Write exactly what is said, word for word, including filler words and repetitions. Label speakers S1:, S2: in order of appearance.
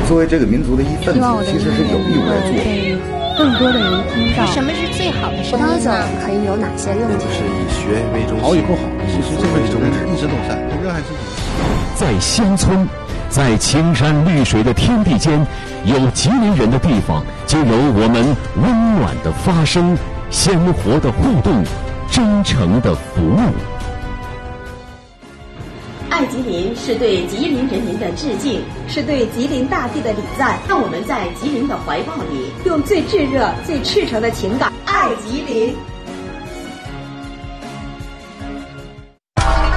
S1: 作为这个民族的一份子，其实是有义务来做。
S2: 被更多的人听到。
S3: 什么是最好的声音呢？
S4: 可以有哪些用途？
S5: 就是以学为中心，
S6: 好与不好，其实这个一种一直都在，热爱自己。
S7: 在乡村，在青山绿水的天地间，有吉林人的地方，就有我们温暖的发声、鲜活的互动、真诚的服务。
S8: 爱吉林是对吉林人民的致敬，
S9: 是对吉林大地的礼赞。
S8: 让我们在吉林的怀抱里，
S9: 用最炙热、最赤诚的情感
S8: 爱吉林。